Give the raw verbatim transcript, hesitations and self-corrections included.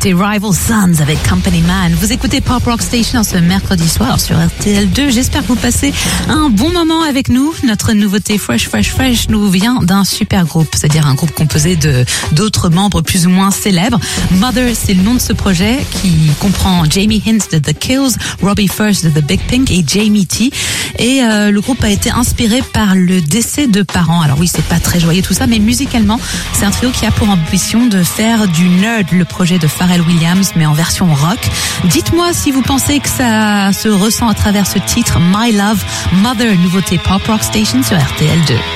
C'était Rival Sons avec Company Man. Vous écoutez Pop Rock Station ce mercredi soir sur R T L deux. J'espère que vous passez un bon moment avec nous. Notre nouveauté Fresh Fresh Fresh nous vient d'un super groupe, c'est-à-dire un groupe composé de d'autres membres plus ou moins célèbres. Mother, c'est le nom de ce projet qui comprend Jamie Hince de The Kills, Robbie First de The Big Pink et Jamie T. Et euh, le groupe a été inspiré par le décès de parents. Alors oui, c'est pas très joyeux tout ça, mais musicalement, c'est un trio qui a pour ambition de faire du Nerd, le projet de Pharrell Williams, mais en version rock. Dites-moi si vous pensez que ça se ressent à travers ce titre, My Love, Mother, nouveauté Pop Rock Station sur R T L deux.